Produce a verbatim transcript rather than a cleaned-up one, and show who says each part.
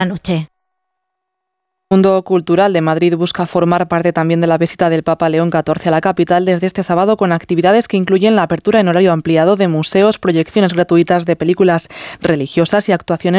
Speaker 1: la noche.
Speaker 2: El Mundo Cultural de Madrid busca formar parte también de la visita del Papa León catorce a la capital desde este sábado, con actividades que incluyen la apertura en horario ampliado de museos, proyecciones gratuitas de películas religiosas y actuaciones